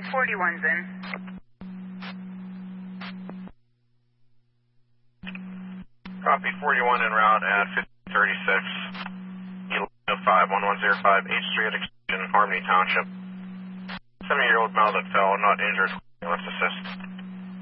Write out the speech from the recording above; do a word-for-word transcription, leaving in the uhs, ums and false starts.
forty-one's in. Copy, forty-one en route at fifteen thirty-six, eleven oh five, one one zero five, H Street extension, Harmony Township. seventy-year-old male that fell, not injured. Let's assist.